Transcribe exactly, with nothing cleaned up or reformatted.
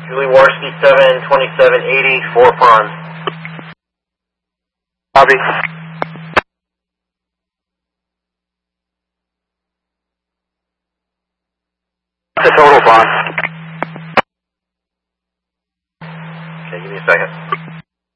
Julie Warski, seven twenty-seven eighty, four ponds. Copy. The total pond. Okay, give me a second.